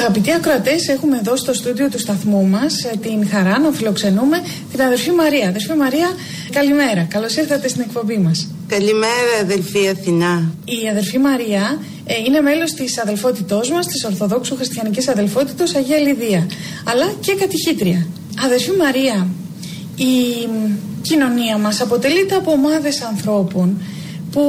Αγαπητοί ακροατές, έχουμε εδώ στο στούντιο του σταθμού μας την χαρά να φιλοξενούμε την αδερφή Μαρία. Αδερφή Μαρία, καλημέρα. Καλώς ήρθατε στην εκπομπή μας. Καλημέρα, αδελφή Αθηνά. Η αδερφή Μαρία είναι μέλος της αδελφότητός μας, της Ορθοδόξου Χριστιανικής Αδελφότητος Αγία Λιδία, αλλά και κατηχήτρια. Αδερφή Μαρία, η κοινωνία μας αποτελείται από ομάδες ανθρώπων που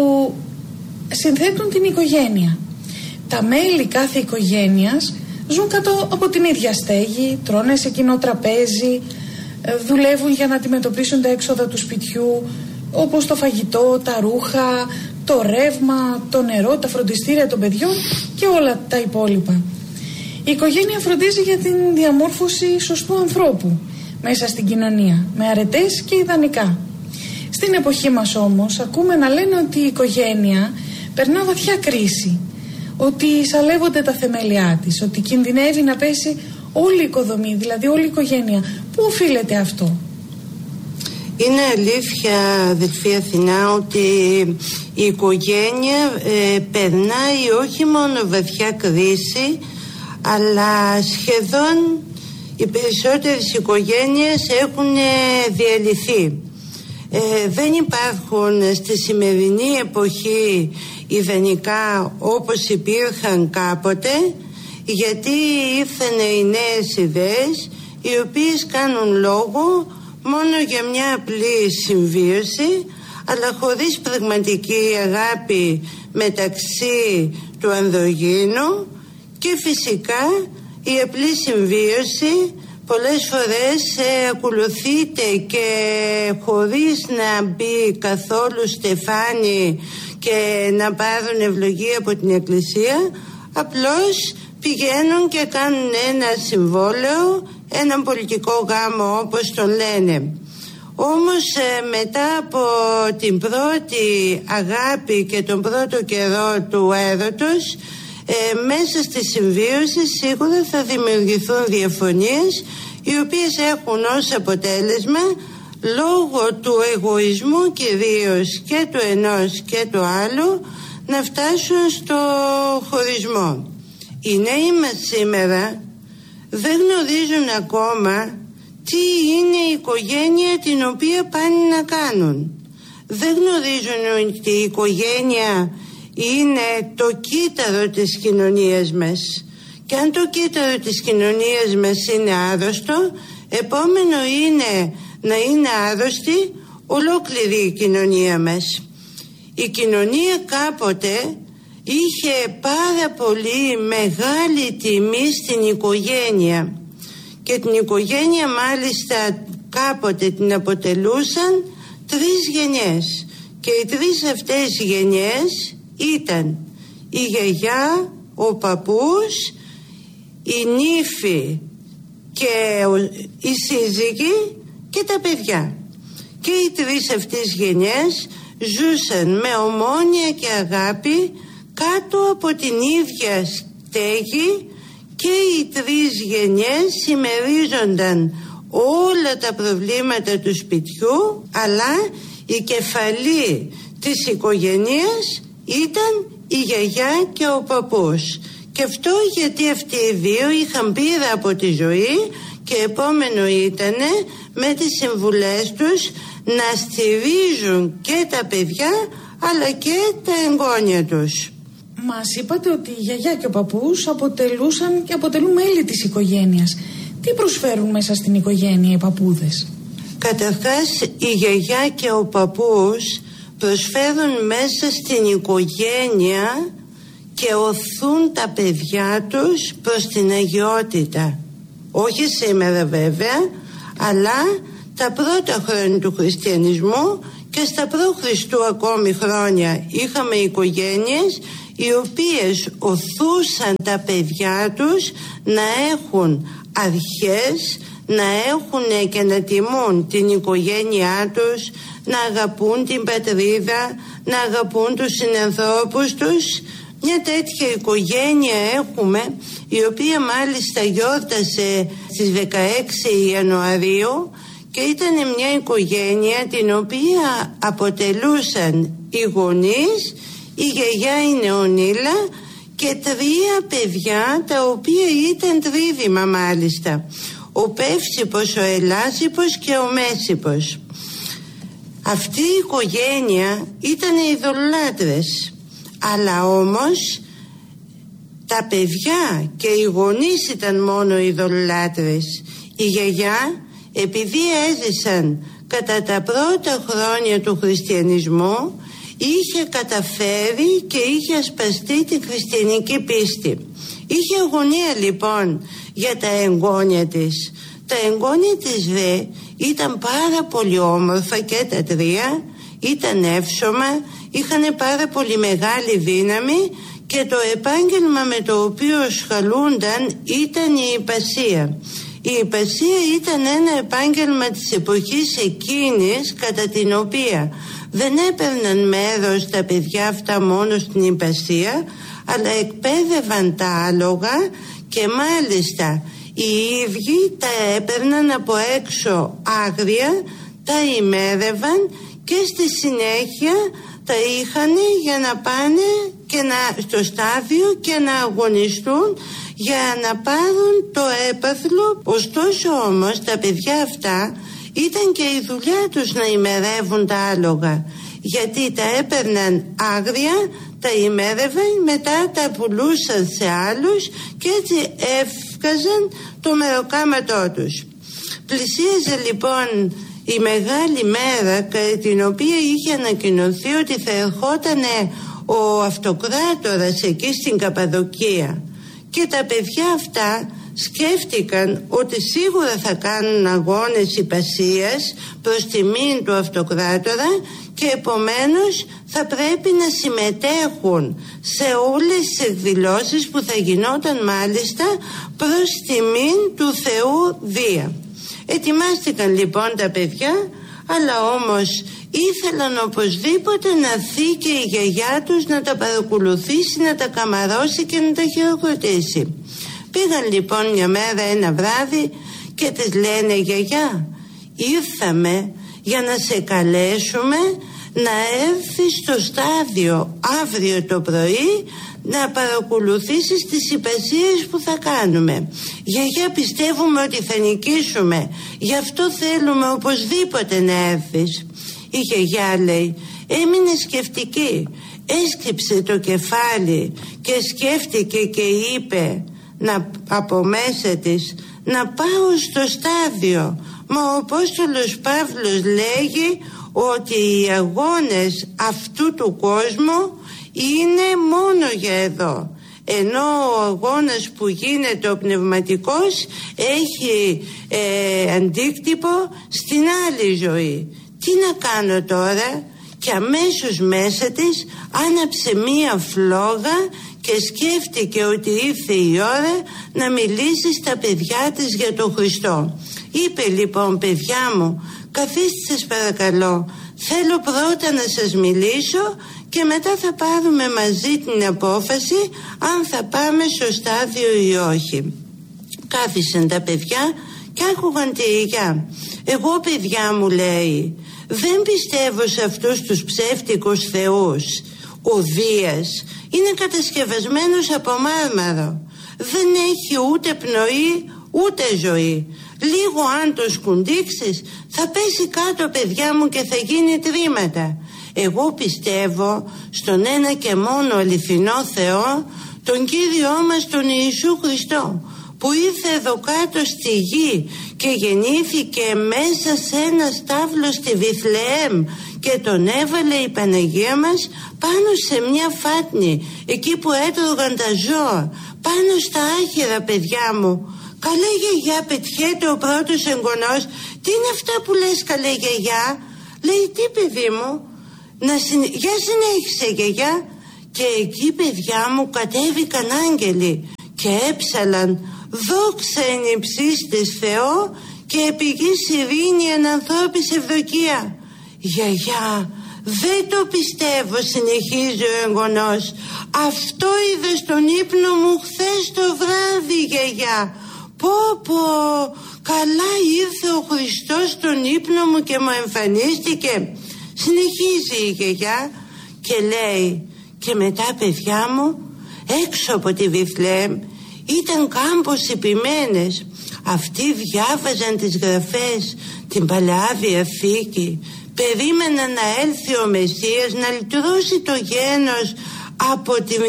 συνθέτουν την οικογένεια. Τα μέλη κάθε οικογένειας ζουν κάτω από την ίδια στέγη, τρώνε σε κοινό τραπέζι, δουλεύουν για να αντιμετωπίσουν τα έξοδα του σπιτιού, όπως το φαγητό, τα ρούχα, το ρεύμα, το νερό, τα φροντιστήρια των παιδιών και όλα τα υπόλοιπα. Η οικογένεια φροντίζει για την διαμόρφωση σωστού ανθρώπου μέσα στην κοινωνία, με αρετές και ιδανικά. Στην εποχή μας όμως ακούμε να λένε ότι η οικογένεια περνά βαθιά κρίση, ότι σαλεύονται τα θεμελιά της, ότι κινδυνεύει να πέσει όλη η οικοδομή, δηλαδή όλη η οικογένεια. Πού οφείλεται αυτό? Είναι αλήθεια, αδελφή Αθηνά, ότι η οικογένεια περνάει όχι μόνο βαθιά κρίση, αλλά σχεδόν οι περισσότερες οικογένειες έχουν διαλυθεί. Δεν υπάρχουν στη σημερινή εποχή ιδανικά όπως υπήρχαν κάποτε, γιατί ήρθαν οι νέες ιδέες οι οποίες κάνουν λόγο μόνο για μια απλή συμβίωση, αλλά χωρίς πραγματική αγάπη μεταξύ του ανδρογύνου, και φυσικά η απλή συμβίωση πολλές φορές ακολουθείται και χωρίς να μπει καθόλου στεφάνι και να πάρουν ευλογία από την Εκκλησία. Απλώς πηγαίνουν και κάνουν ένα συμβόλαιο, έναν πολιτικό γάμο όπως τον λένε. Όμως μετά από την πρώτη αγάπη και τον πρώτο καιρό του έρωτος, μέσα στη συμβίωση σίγουρα θα δημιουργηθούν διαφωνίες, οι οποίες έχουν ως αποτέλεσμα, λόγω του εγωισμού κυρίως και του ενός και του άλλου, να φτάσουν στο χωρισμό. Οι νέοι μας σήμερα δεν γνωρίζουν ακόμα τι είναι η οικογένεια την οποία πάνε να κάνουν. Δεν γνωρίζουν ότι η οικογένεια είναι το κύτταρο της κοινωνίας μας, και αν το κύτταρο της κοινωνίας μας είναι άρρωστο, επόμενο είναι να είναι άρρωστη ολόκληρη η κοινωνία μας. Η κοινωνία κάποτε είχε πάρα πολύ μεγάλη τιμή στην οικογένεια, και την οικογένεια μάλιστα κάποτε την αποτελούσαν 3 γενιές, και οι 3 αυτές γενιές ήταν η γιαγιά, ο παππούς, η νύφη και οι σύζυγοι και τα παιδιά. Και οι 3 αυτές γενιές ζούσαν με ομόνοια και αγάπη κάτω από την ίδια στέγη, και οι 3 γενιές συμμερίζονταν όλα τα προβλήματα του σπιτιού, αλλά η κεφαλή της οικογένειας ήταν η γιαγιά και ο παππούς. Και αυτό γιατί αυτοί οι δύο είχαν πείρα από τη ζωή, και επόμενο ήταν με τις συμβουλές τους να στηρίζουν και τα παιδιά αλλά και τα εγγόνια τους. Μας είπατε ότι η γιαγιά και ο παππούς αποτελούσαν και αποτελούν μέλη της οικογένειας. Τι προσφέρουν μέσα στην οικογένεια οι παππούδες? Καταρχάς, η γιαγιά και ο παππούς προσφέρουν μέσα στην οικογένεια και οθούν τα παιδιά τους προς την αγιότητα. Όχι σήμερα βέβαια, αλλά τα πρώτα χρόνια του χριστιανισμού και στα προ-Χριστού ακόμη χρόνια είχαμε οικογένειες οι οποίες οθούσαν τα παιδιά τους να έχουν αρχές, να έχουν και να τιμούν την οικογένειά τους, να αγαπούν την πατρίδα, να αγαπούν τους συνανθρώπους τους. Μια τέτοια οικογένεια έχουμε, η οποία μάλιστα γιόρτασε στις 16 Ιανουαρίου, και ήταν μια οικογένεια την οποία αποτελούσαν οι γονείς, η γιαγιά η Νεονίλα και 3 παιδιά τα οποία ήταν τρίδημα μάλιστα. Ο Πεύσιππος, ο Ελάσιππος και ο Μέσιππος. Αυτή η οικογένεια ήταν ειδωλολάτρες, αλλά όμως τα παιδιά και οι γονείς ήταν μόνο ειδωλολάτρες. Η γιαγιά, επειδή έζησαν κατά τα πρώτα χρόνια του χριστιανισμού, είχε καταφέρει και είχε ασπαστεί τη χριστιανική πίστη. Είχε αγωνία λοιπόν για τα εγγόνια της. Τα εγγόνια της δε ήταν πάρα πολύ όμορφα και τα 3, ήταν εύσωμα, είχαν πάρα πολύ μεγάλη δύναμη και το επάγγελμα με το οποίο ασχολούνταν ήταν η ιππασία. Η ιππασία ήταν ένα επάγγελμα της εποχής εκείνης, κατά την οποία δεν έπαιρναν μέρος τα παιδιά αυτά μόνο στην ιππασία, αλλά εκπαίδευαν τα άλογα και μάλιστα οι ίδιοι τα έπαιρναν από έξω άγρια, τα ημέρευαν και στη συνέχεια τα είχαν για να πάνε και στο στάδιο και να αγωνιστούν για να πάρουν το έπαθλο. Ωστόσο όμως τα παιδιά αυτά ήταν και η δουλειά τους να ημερεύουν τα άλογα, γιατί τα έπαιρναν άγρια, τα ημέρευαν, μετά τα πουλούσαν σε άλλους και έτσι έβγαζαν το μεροκάματό τους. Πλησίαζε λοιπόν η μεγάλη μέρα κατά την οποία είχε ανακοινωθεί ότι θα ερχόταν ο αυτοκράτορας εκεί στην Καπαδοκία, και τα παιδιά αυτά σκέφτηκαν ότι σίγουρα θα κάνουν αγώνες ιππασίας προς τιμήν του αυτοκράτορα και επομένως θα πρέπει να συμμετέχουν σε όλες τις εκδηλώσεις που θα γινόταν μάλιστα προς τιμήν του Θεού Δία. Ετοιμάστηκαν λοιπόν τα παιδιά, αλλά όμως ήθελαν οπωσδήποτε να έρθει και η γιαγιά τους να τα παρακολουθήσει, να τα καμαρώσει και να τα χειροκροτήσει. Πήγαν λοιπόν μια μέρα ένα βράδυ και της λένε: «Γιαγιά, ήρθαμε για να σε καλέσουμε να έρθεις στο στάδιο αύριο το πρωί να παρακολουθήσεις τις ιππασίες που θα κάνουμε. Γιαγιά, πιστεύουμε ότι θα νικήσουμε, γι' αυτό θέλουμε οπωσδήποτε να έρθεις». Η γιαγιά, λέει, έμεινε σκεφτική, έσκυψε το κεφάλι και σκέφτηκε και είπε από μέσα της να πάω στο στάδιο. Μα ο Απόστολος Παύλος λέγει ότι οι αγώνες αυτού του κόσμου είναι μόνο για εδώ, ενώ ο αγώνας που γίνεται ο πνευματικός έχει αντίκτυπο στην άλλη ζωή. Τι να κάνω τώρα? Και αμέσως μέσα της άναψε μία φλόγα και σκέφτηκε ότι ήρθε η ώρα να μιλήσει στα παιδιά της για τον Χριστό. Είπε λοιπόν: «Παιδιά μου, καθίστε σας παρακαλώ, θέλω πρώτα να σας μιλήσω και μετά θα πάρουμε μαζί την απόφαση αν θα πάμε στο στάδιο ή όχι». Κάθισαν τα παιδιά και άκουγαν τη γιαγιά. «Εγώ, παιδιά μου», λέει, «δεν πιστεύω σε αυτούς τους ψεύτικους θεούς. Ο Δίας είναι κατασκευασμένος από μάρμαρο. Δεν έχει ούτε πνοή ούτε ζωή. Λίγο αν το σκουντίξεις θα πέσει κάτω, παιδιά μου, και θα γίνει τρίματα. Εγώ πιστεύω στον ένα και μόνο αληθινό Θεό, τον Κύριό μας τον Ιησού Χριστό, που ήρθε εδώ κάτω στη γη και γεννήθηκε μέσα σε ένα στάβλο στη Βιθλεέμ και τον έβαλε η Παναγία μας πάνω σε μια φάτνη, εκεί που έτρωγαν τα ζώα, πάνω στα άχυρα, παιδιά μου». «Καλέ γιαγιά», πετιέται ο πρώτος εγγονός. «Τι είναι αυτά που λες, καλέ γιαγιά?» Λέει: «Τι, παιδί μου?» «Για συνέχισε, γιαγιά». Και εκεί, παιδιά μου, κατέβηκαν άγγελοι και έψαλαν: «Δόξα εν υψίστης Θεό και επί γης ειρήνη εν ανθρώπης ευδοκία». «Γιαγιά, δεν το πιστεύω», συνεχίζει ο εγγονός. «Αυτό είδε στον ύπνο μου χθες το βράδυ, γιαγιά. Πω, καλά ήρθε ο Χριστός στον ύπνο μου και μου εμφανίστηκε». Συνεχίζει η γιαγιά και λέει: «Και μετά, παιδιά μου, έξω από τη Βιθλεέμ ήταν κάμπος υπημένες. Αυτοί διάβαζαν τις γραφές, την Παλαιά Διαθήκη, περίμεναν να έλθει ο Μεσσίας να λυτρώσει το γένος από τις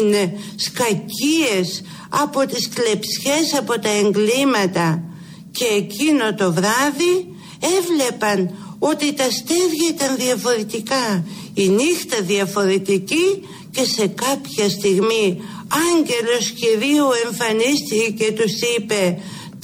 σκακίες, από τις κλεψιές, από τα εγκλήματα. Και εκείνο το βράδυ έβλεπαν ότι τα αστέρια ήταν διαφορετικά, η νύχτα διαφορετική, και σε κάποια στιγμή άγγελος Κυρίου εμφανίστηκε και τους είπε: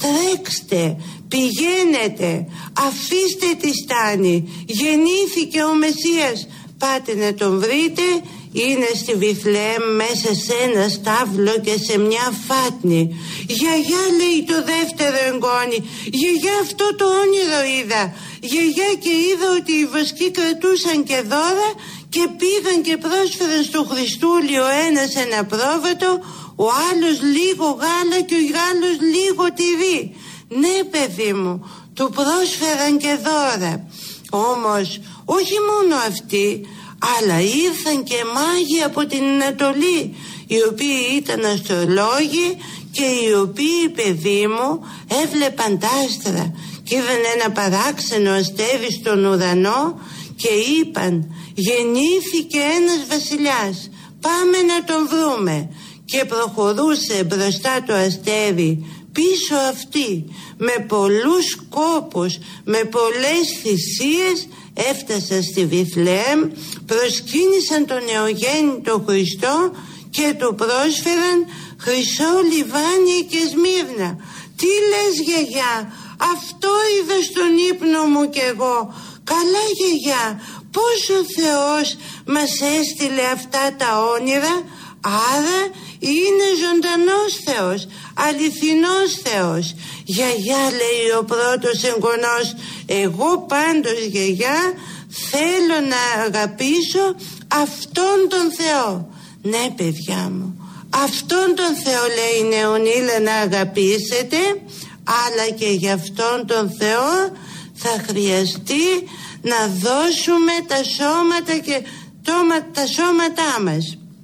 τρέξτε, πηγαίνετε, αφήστε τη στάνη, γεννήθηκε ο Μεσσίας, πάτε να τον βρείτε, είναι στη Βιθλεέμ μέσα σε ένα στάβλο και σε μια φάτνη. Γιαγιά, λέει το δεύτερο εγγόνι, γιαγιά, αυτό το όνειρο είδα. Γιαγιά, και είδα ότι οι βοσκοί κρατούσαν και δώρα και πήγαν και πρόσφεραν στο Χριστούλη ο ένας ένα πρόβατο, ο άλλος λίγο γάλα και ο άλλος λίγο τυρί. Ναι, παιδί μου, του πρόσφεραν και δώρα. Όμως όχι μόνο αυτοί, αλλά ήρθαν και μάγοι από την Ανατολή, οι οποίοι ήταν αστρολόγοι και οι οποίοι, παιδί μου, έβλεπαν τα άστρα και είδαν ένα παράξενο αστέρι στον ουρανό και είπαν: γεννήθηκε ένας βασιλιάς, πάμε να τον βρούμε. Και προχωρούσε μπροστά το αστέρι, πίσω αυτή, με πολλούς κόπους, με πολλές θυσίες, έφτασαν στη Βιθλεέμ, προσκύνησαν τον νεογέννητο Χριστό και του πρόσφεραν χρυσό λιβάνι και σμύρνα. Τι λες, γιαγιά, αυτό είδα στον ύπνο μου κι εγώ. Καλά, γιαγιά, πώς ο Θεός μας έστειλε αυτά τα όνειρα, άρα είναι ζωντανός Θεός, αληθινός Θεός. Γιαγιά, λέει ο πρώτος εγγονός, εγώ πάντως, γιαγιά, θέλω να αγαπήσω αυτόν τον Θεό. Ναι, παιδιά μου, αυτόν τον Θεό, λέει η Νεονίλα, να αγαπήσετε, αλλά και για αυτόν τον Θεό θα χρειαστεί να δώσουμε τα σώματα και τα σώματά μας.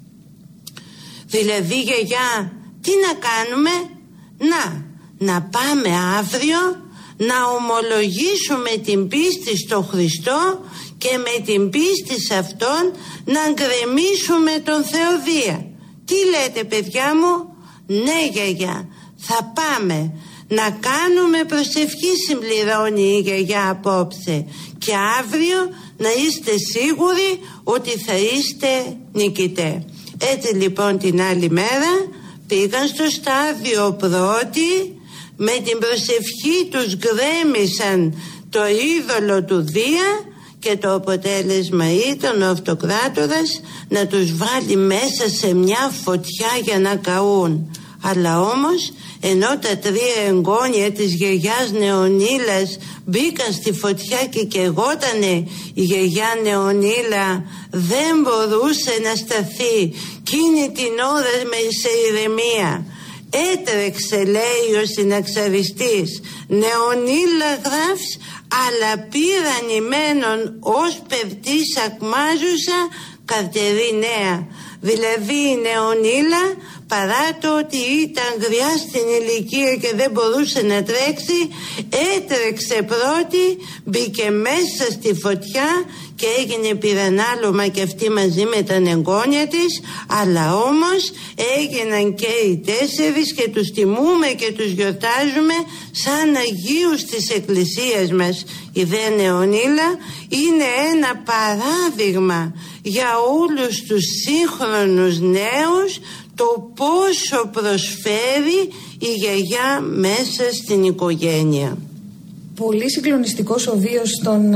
Δηλαδή, γιαγιά, τι να κάνουμε? Να πάμε αύριο να ομολογήσουμε την πίστη στο Χριστό και με την πίστη σε Αυτόν να γκρεμίσουμε τον Θεοδία. Τι λέτε, παιδιά μου? Ναι, γιαγιά, θα πάμε. Να κάνουμε προσευχή, συμπληρώνει η γιαγιά απόψε, και αύριο να είστε σίγουροι ότι θα είστε νικητές. Έτσι λοιπόν την άλλη μέρα πήγαν στο στάδιο πρώτη, με την προσευχή τους γκρέμισαν το είδωλο του Δία και το αποτέλεσμα ήταν ο Αυτοκράτορας να τους βάλει μέσα σε μια φωτιά για να καούν. Αλλά όμως ενώ τα τρία εγγόνια της γιαγιάς Νεονίλας μπήκαν στη φωτιά και καιγότανε, η γιαγιά Νεονίλα δεν μπορούσε να σταθεί. Εκείνη την ώρα σε ηρεμία έτρεξε, λέει ο συναξαριστής, Νεονίλα γράφς, αλλά πήραν ημένον ως περτής ακμάζουσα καρτερή νέα. Δηλαδή η Νεονίλα, παρά το ότι ήταν γριά στην ηλικία και δεν μπορούσε να τρέξει, έτρεξε πρώτη, μπήκε μέσα στη φωτιά και έγινε πυρανάλωμα και αυτή μαζί με τα εγγόνια της. Αλλά όμως έγιναν και οι τέσσερις και τους τιμούμε και τους γιορτάζουμε σαν Αγίους της Εκκλησίας μας. Η δε Νεονίλα είναι ένα παράδειγμα για όλους τους σύγχρονους νέους, το πόσο προσφέρει η γιαγιά μέσα στην οικογένεια. Πολύ συγκλονιστικός ο βίος των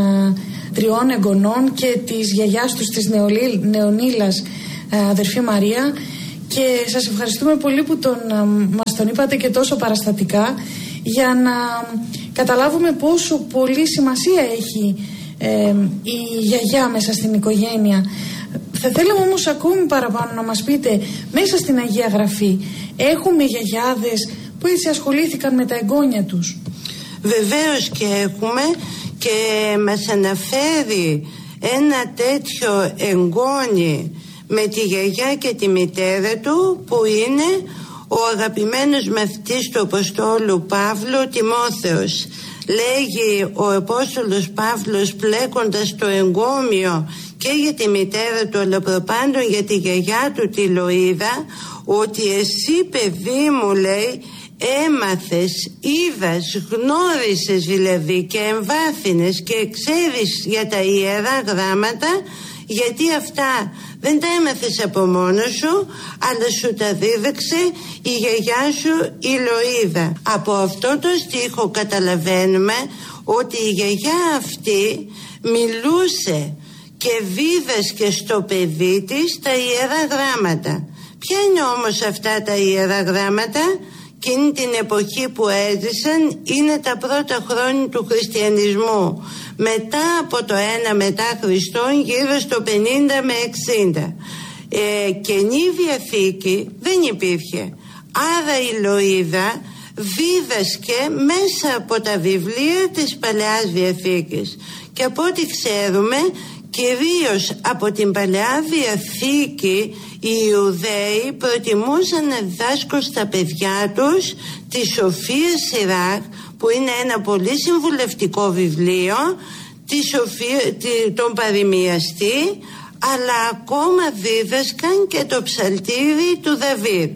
τριών εγγονών και της γιαγιάς τους, της Νεονίλας, αδερφή Μαρία, και σας ευχαριστούμε πολύ που μας τον είπατε και τόσο παραστατικά, για να καταλάβουμε πόσο πολύ σημασία έχει η γιαγιά μέσα στην οικογένεια. Θα θέλαμε όμως ακόμη παραπάνω να μας πείτε, μέσα στην Αγία Γραφή έχουμε γιαγιάδες που έτσι ασχολήθηκαν με τα εγγόνια τους? Βεβαίως και έχουμε, και μας αναφέρει ένα τέτοιο εγγόνι με τη γιαγιά και τη μητέρα του, που είναι ο αγαπημένος μαθητής του Αποστόλου Παύλου, Τιμόθεος. Λέγει ο Απόστολος Παύλος, πλέκοντας το εγκόμιο και για τη μητέρα του, αλλά προπάντων για τη γιαγιά του, τη Λοΐδα, ότι εσύ, παιδί μου, λέει, έμαθες, είδας, γνώρισες δηλαδή και εμβάθυνες και ξέρεις για τα Ιερά Γράμματα, γιατί αυτά δεν τα έμαθες από μόνος σου, αλλά σου τα δίδαξε η γιαγιά σου, η Λοΐδα. Από αυτό το στίχο καταλαβαίνουμε ότι η γιαγιά αυτή μιλούσε και δίδασκε στο παιδί της τα Ιερά Γράμματα. Ποια είναι όμως αυτά τα Ιερά Γράμματα? Εκείνη την εποχή που έζησαν είναι τα πρώτα χρόνια του χριστιανισμού, μετά από το 1 μετά Χριστόν, γύρω στο 50 με 60. Καινή Διαθήκη δεν υπήρχε, άρα η Λοΐδα δίδασκε μέσα από τα βιβλία της Παλαιάς Διαθήκης, και από ό,τι ξέρουμε κυρίως από την Παλαιά Διαθήκη οι Ιουδαίοι προτιμούσαν να διδάσκουν στα παιδιά τους τη Σοφία Σιράχ, που είναι ένα πολύ συμβουλευτικό βιβλίο, τον Παροιμιαστή, αλλά ακόμα δίδασκαν και το ψαλτήρι του Δαβίδ.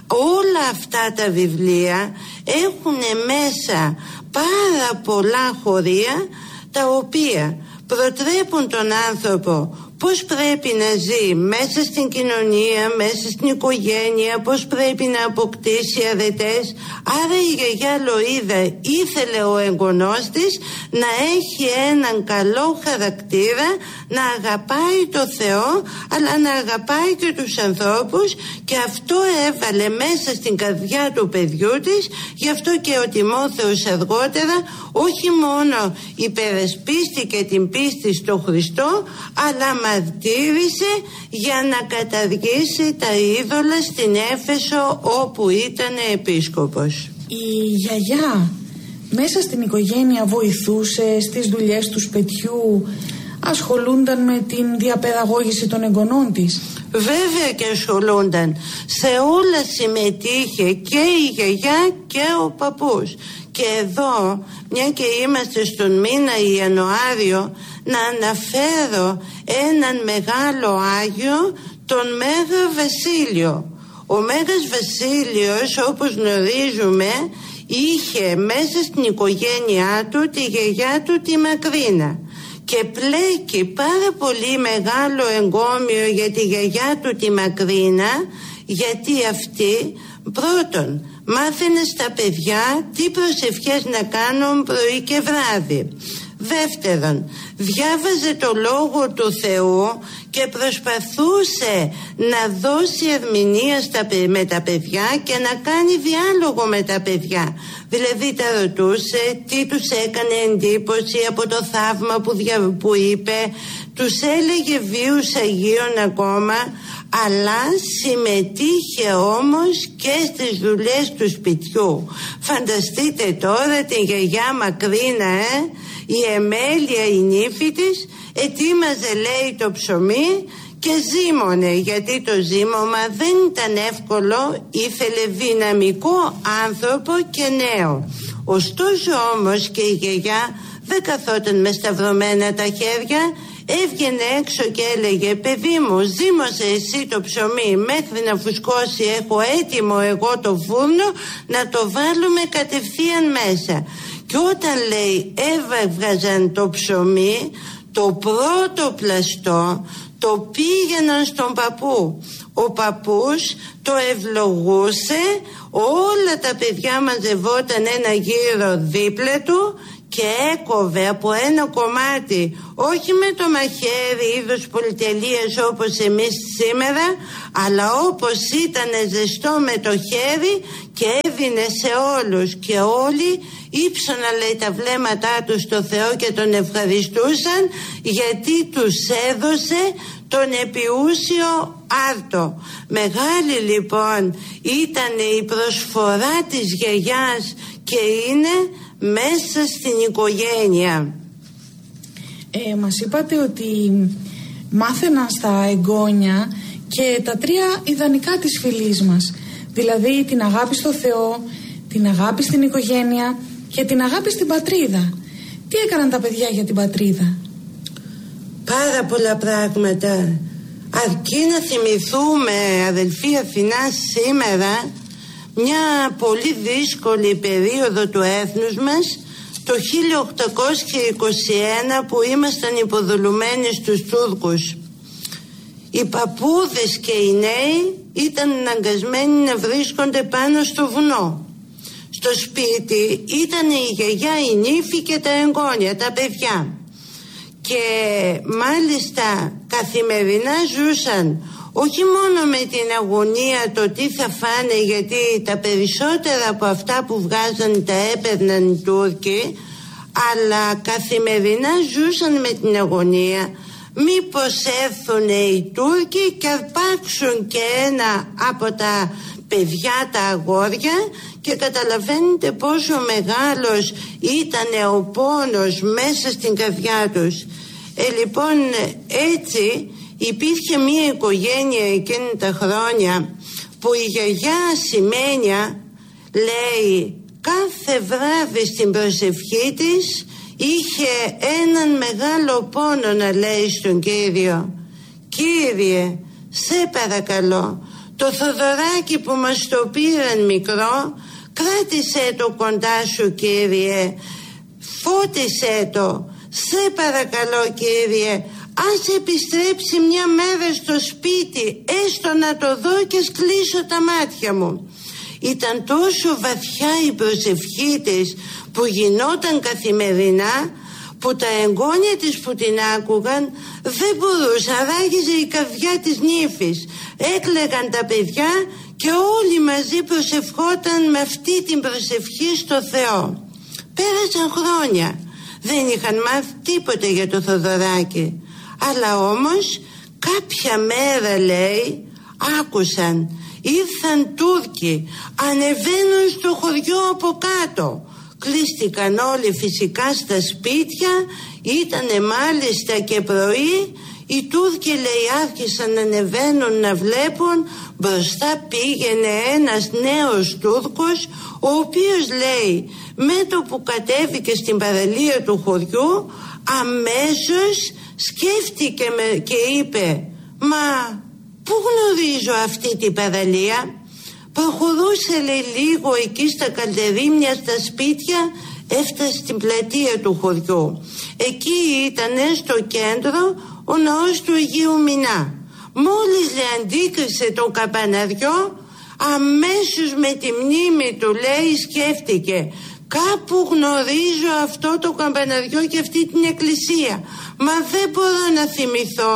Όλα αυτά τα βιβλία έχουν μέσα πάρα πολλά χωρία, τα οποία προτρέπουν τον άνθρωπο πώς πρέπει να ζει μέσα στην κοινωνία, μέσα στην οικογένεια, πώς πρέπει να αποκτήσει αρετές. Άρα η γιαγιά Λοΐδα ήθελε ο εγγονός της να έχει έναν καλό χαρακτήρα, να αγαπάει το Θεό, αλλά να αγαπάει και τους ανθρώπους, και αυτό έβαλε μέσα στην καρδιά του παιδιού της. Γι' αυτό και ο Τιμόθεος αργότερα όχι μόνο υπερασπίστηκε την πίστη στο Χριστό, αλλά μαρτύρησε για να καταργήσει τα είδωλα στην Έφεσο, όπου ήταν επίσκοπος. Η γιαγιά μέσα στην οικογένεια βοηθούσε στις δουλειές του σπιτιού, ασχολούνταν με την διαπαιδαγώγηση των εγγονών της? Βέβαια και ασχολούνταν. Σε όλα συμμετείχε και η γιαγιά και ο παππούς. Και εδώ, μια και είμαστε στον μήνα Ιανουάριο, να αναφέρω έναν μεγάλο Άγιο, τον Μέγα Βασίλειο. Ο Μέγας Βασίλειος, όπως γνωρίζουμε, είχε μέσα στην οικογένειά του τη γιαγιά του, τη Μακρίνα, και πλέκει πάρα πολύ μεγάλο εγκόμιο για τη γιαγιά του, τη Μακρίνα, γιατί αυτή πρώτον μάθαινε στα παιδιά τι προσευχές να κάνουν πρωί και βράδυ. Δεύτερον, διάβαζε το Λόγο του Θεού και προσπαθούσε να δώσει ερμηνεία με τα παιδιά και να κάνει διάλογο με τα παιδιά. Δηλαδή τα ρωτούσε τι τους έκανε εντύπωση από το θαύμα που είπε, τους έλεγε βίους Αγίων ακόμα, αλλά συμμετείχε όμως και στις δουλειές του σπιτιού. Φανταστείτε τώρα την γιαγιά Μακρίνα, η Εμέλεια η νύφη της ετοίμαζε, λέει, το ψωμί και ζύμωνε, γιατί το ζύμωμα δεν ήταν εύκολο, ήθελε δυναμικό άνθρωπο και νέο. Ωστόσο όμως και η γιαγιά δεν καθόταν με σταυρωμένα τα χέρια, έβγαινε έξω και έλεγε, παιδί μου, ζύμωσε εσύ το ψωμί μέχρι να φουσκώσει, έχω έτοιμο εγώ το φούρνο να το βάλουμε κατευθείαν μέσα. Και όταν, λέει, έβγαζαν το ψωμί, το πρώτο πλαστό το πήγαιναν στον παππού. Ο παππούς το ευλογούσε, όλα τα παιδιά μαζευόταν ένα γύρο δίπλα του και έκοβε από ένα κομμάτι, όχι με το μαχαίρι είδους πολυτελείας όπως εμείς σήμερα, αλλά όπως ήταν ζεστό με το χέρι, και έδινε σε όλους, και όλοι ύψωναν, λέει, τα βλέμματά τους στο Θεό και τον ευχαριστούσαν, γιατί τους έδωσε τον επιούσιο άρτο. Μεγάλη λοιπόν ήταν η προσφορά της γιαγιάς και είναι μέσα στην οικογένεια. Μας είπατε ότι μάθαιναν στα εγγόνια και τα 3 ιδανικά της φυλής μας. Δηλαδή την αγάπη στο Θεό, την αγάπη στην οικογένεια και την αγάπη στην πατρίδα. Τι έκαναν τα παιδιά για την πατρίδα? Πάρα πολλά πράγματα. Αρκεί να θυμηθούμε, αδελφή Αθηνά, σήμερα μια πολύ δύσκολη περίοδο του έθνους μας, το 1821, που ήμασταν υποδουλωμένοι στους Τούρκους. Οι παππούδες και οι νέοι ήταν αναγκασμένοι να βρίσκονται πάνω στο βουνό. Στο σπίτι ήταν η γιαγιά, η νύφη και τα εγγόνια, τα παιδιά. Και μάλιστα καθημερινά ζούσαν όχι μόνο με την αγωνία το τι θα φάνε, γιατί τα περισσότερα από αυτά που βγάζαν τα έπαιρναν οι Τούρκοι, αλλά καθημερινά ζούσαν με την αγωνία μήπως έρθουν οι Τούρκοι και αρπάξουν και ένα από τα παιδιά, τα αγόρια, και καταλαβαίνετε πόσο μεγάλος ήταν ο πόνος μέσα στην καρδιά τους. Λοιπόν, έτσι υπήρχε μια οικογένεια εκείνη τα χρόνια που η γιαγιά Σημαίνια, λέει, κάθε βράδυ στην προσευχή της είχε έναν μεγάλο πόνο να λέει στον Κύριο: Κύριε, σε παρακαλώ, το Θοδωράκι που μας το πήραν μικρό, κράτησέ το κοντά σου, Κύριε, φώτισέ το, σε παρακαλώ, Κύριε, ας επιστρέψει μια μέρα στο σπίτι, έστω να το δω και κλείσω τα μάτια μου. Ήταν τόσο βαθιά η προσευχή της που γινόταν καθημερινά, που τα εγγόνια της που την άκουγαν δεν μπορούσαν, ράγιζε η καρδιά της νύφης. Έκλαιγαν τα παιδιά και όλοι μαζί προσευχόταν με αυτή την προσευχή στο Θεό. Πέρασαν χρόνια, δεν είχαν μάθει τίποτε για το Θοδωράκι, αλλά όμως κάποια μέρα, λέει, άκουσαν, ήρθαν Τούρκοι, ανεβαίνουν στο χωριό από κάτω. Κλείστηκαν όλοι φυσικά στα σπίτια, ήτανε μάλιστα και πρωί. Οι Τούρκοι, λέει, άρχισαν να ανεβαίνουν να βλέπουν. Μπροστά πήγαινε ένας νέος Τούρκος, ο οποίος, λέει, με το που κατέβηκε στην παραλία του χωριού, αμέσως σκέφτηκε και είπε: Μα πού γνωρίζω αυτή την παραλία? Προχωρούσε, λέει, λίγο εκεί στα καλτερίμια, στα σπίτια, έφτασε στην πλατεία του χωριού. Εκεί ήτανε στο κέντρο ο ναός του Αγίου Μινά. Μόλις, λέει, αντίκρισε τον καμπαναριό, αμέσως με τη μνήμη του, λέει, σκέφτηκε: κάπου γνωρίζω αυτό το καμπαναριό και αυτή την εκκλησία, μα δεν μπορώ να θυμηθώ.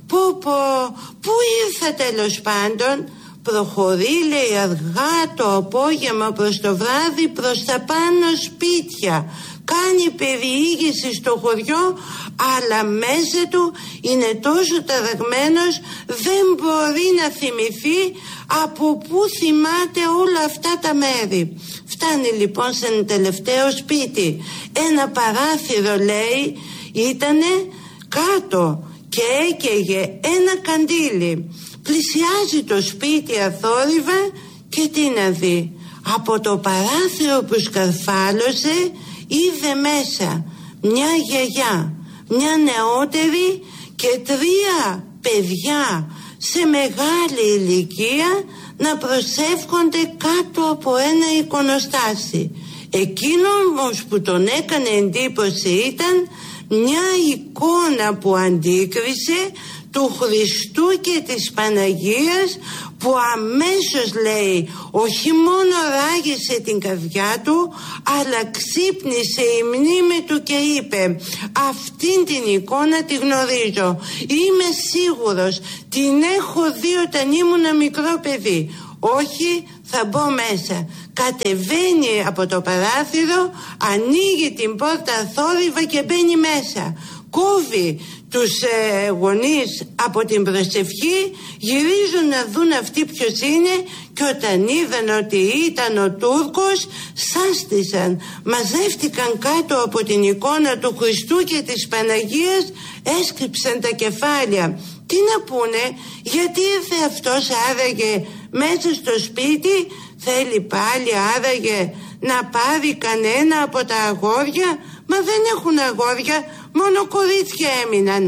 Πού ήρθα τέλος πάντων? Προχωρεί, λέει, αργά το απόγευμα προς το βράδυ προς τα πάνω σπίτια. Κάνει περιήγηση στο χωριό, αλλά μέσα του είναι τόσο ταραγμένος, δεν μπορεί να θυμηθεί από πού θυμάται όλα αυτά τα μέρη. Φτάνει λοιπόν σε ένα τελευταίο σπίτι. Ένα παράθυρο, λέει, ήτανε κάτω και έκαιγε ένα καντήλι. Πλησιάζει το σπίτι αθόρυβα και τι να δει? Από το παράθυρο που σκαρφάλωσε είδε μέσα μια γιαγιά, μια νεότερη και 3 παιδιά σε μεγάλη ηλικία να προσεύχονται κάτω από ένα εικονοστάσι. Εκείνο όμως που τον έκανε εντύπωση ήταν μια εικόνα που αντίκρισε του Χριστού και της Παναγίας, που αμέσως, λέει, όχι μόνο ράγισε την καρδιά του, αλλά ξύπνησε η μνήμη του και είπε: αυτήν την εικόνα τη γνωρίζω, είμαι σίγουρος, την έχω δει όταν ήμουν μικρό παιδί. Όχι, θα μπω μέσα. Κατεβαίνει από το παράθυρο, ανοίγει την πόρτα αθόρυβα και μπαίνει μέσα. Κόβει τους γονείς από την προσευχή, γυρίζουν να δουν αυτοί ποιος είναι, και όταν είδαν ότι ήταν ο Τούρκος, σάστησαν, μαζεύτηκαν κάτω από την εικόνα του Χριστού και της Παναγίας, έσκυψαν τα κεφάλια Τι να πούνε, γιατί ήρθε αυτός άραγε μέσα στο σπίτι, θέλει πάλι άραγε να πάρει κανένα από τα αγόρια? Μα δεν έχουν αγόρια, μόνο κορίτσια έμειναν.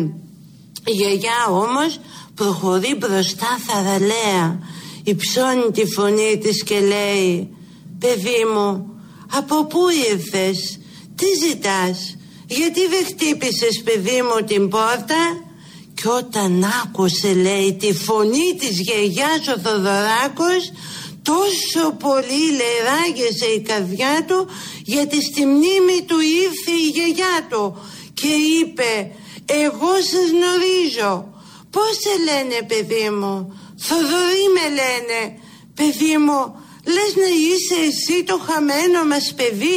Η γιαγιά όμως προχωρεί μπροστά θαραλέα, υψώνει τη φωνή της και λέει: «Παιδί μου, από πού ήρθες, τι ζητάς, γιατί δεν χτύπησες, παιδί μου, την πόρτα?» Και όταν άκουσε, λέει, τη φωνή της γιαγιάς ο Θοδωράκος, τόσο πολύ, λέει, ράγεσε η καρδιά του, γιατί στη μνήμη του ήρθε η γιαγιά του και είπε: «Εγώ σας γνωρίζω. Πώς σε λένε, παιδί μου?» «Θοδωρή με λένε». «Παιδί μου, λες να είσαι εσύ το χαμένο μας παιδί?»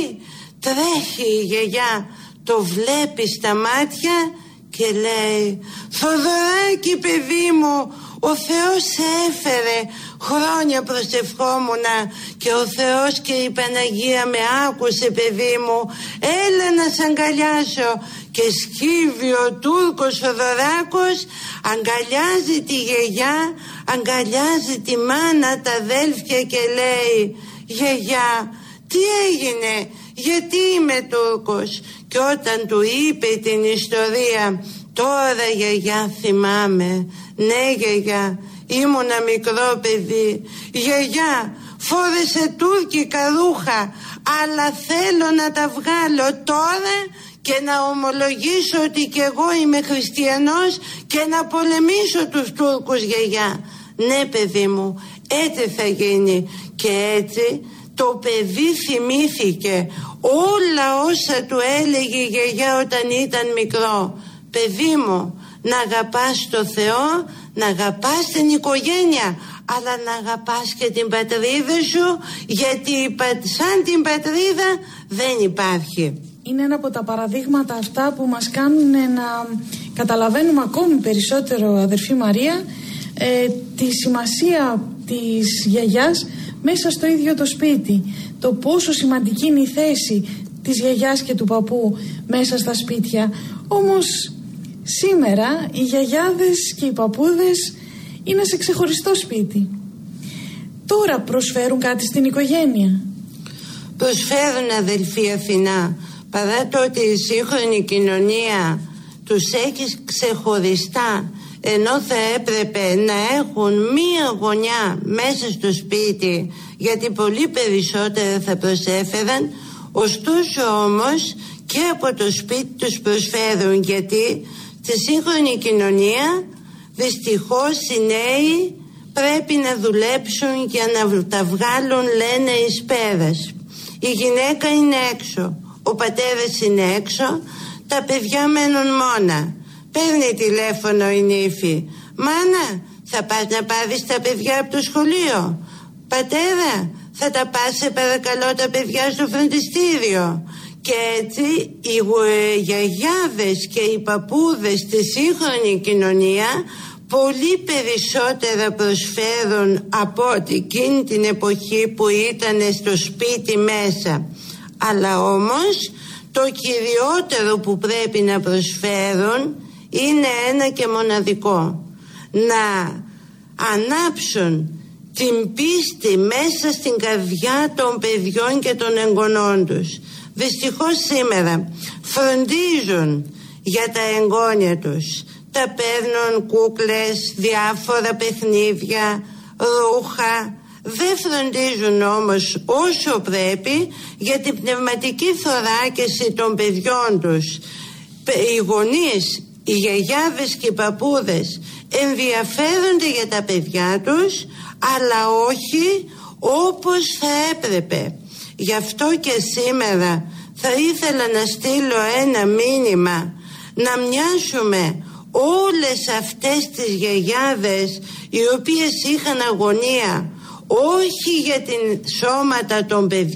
Τρέχει η γιαγιά, το βλέπει στα μάτια και λέει: «Θοδωράκι, παιδί μου, ο Θεός σε έφερε, χρόνια προσευχόμουνα και ο Θεός και η Παναγία με άκουσε, παιδί μου, έλα να σ' αγκαλιάσω». Και σκύβει ο Τούρκος Θοδωράκος, αγκαλιάζει τη γιαγιά, αγκαλιάζει τη μάνα, τα αδέλφια και λέει: «Γιαγιά, τι έγινε, γιατί είμαι Τούρκος?» Και όταν του είπε την ιστορία, «Τώρα, γιαγιά, θυμάμαι. Ναι, γιαγιά, ήμουνα μικρό παιδί. Γιαγιά, φόρεσε τουρκικά ρούχα, αλλά θέλω να τα βγάλω τώρα και να ομολογήσω ότι κι εγώ είμαι χριστιανός και να πολεμήσω τους Τούρκους, γιαγιά». «Ναι, παιδί μου, έτσι θα γίνει». Και έτσι το παιδί θυμήθηκε όλα όσα του έλεγε η γιαγιά όταν ήταν μικρό. «Παιδί μου, να αγαπάς το Θεό, να αγαπάς την οικογένεια, αλλά να αγαπάς και την πατρίδα σου, γιατί σαν την πατρίδα δεν υπάρχει». Είναι ένα από τα παραδείγματα αυτά που μας κάνουν να καταλαβαίνουμε ακόμη περισσότερο, αδερφή Μαρία, τη σημασία της γιαγιάς μέσα στο ίδιο το σπίτι. Το πόσο σημαντική είναι η θέση της γιαγιάς και του παππού μέσα στα σπίτια. Όμως σήμερα οι γιαγιάδες και οι παππούδες είναι σε ξεχωριστό σπίτι. Τώρα προσφέρουν κάτι στην οικογένεια? Προσφέρουν, αδελφή Αθηνά, παρά το ότι η σύγχρονη κοινωνία τους έχει ξεχωριστά, ενώ θα έπρεπε να έχουν μία γωνιά μέσα στο σπίτι, γιατί πολύ περισσότερα θα προσέφεραν. Ωστόσο όμως και από το σπίτι τους προσφέρουν, γιατί στη σύγχρονη κοινωνία δυστυχώς οι νέοι πρέπει να δουλέψουν για να τα βγάλουν, λένε, εις πέρας. Η γυναίκα είναι έξω, ο πατέρας είναι έξω, τα παιδιά μένουν μόνα. Παίρνει τηλέφωνο η νύφη: «Μάνα, θα πας να πάρεις τα παιδιά από το σχολείο?» «Πατέρα, θα τα πας, σε παρακαλώ, τα παιδιά στο φροντιστήριο?» Και έτσι οι γιαγιάδες και οι παππούδες στη σύγχρονη κοινωνία πολύ περισσότερα προσφέρουν από ό,τι εκείνη την εποχή που ήταν στο σπίτι μέσα. Αλλά όμως το κυριότερο που πρέπει να προσφέρουν είναι ένα και μοναδικό: να ανάψουν την πίστη μέσα στην καρδιά των παιδιών και των εγγονών τους. Δυστυχώς σήμερα φροντίζουν για τα εγγόνια τους, τα παίρνουν κούκλες, διάφορα παιχνίδια, ρούχα. Δεν φροντίζουν όμως όσο πρέπει για την πνευματική θωράκιση των παιδιών τους. Οι γονείς, οι γιαγιάδες και οι παππούδες ενδιαφέρονται για τα παιδιά τους, αλλά όχι όπως θα έπρεπε. Γι' αυτό και σήμερα θα ήθελα να στείλω ένα μήνυμα, να μοιάσουμε όλες αυτές τις γιαγιάδες οι οποίες είχαν αγωνία όχι για την σώματα των παιδιών,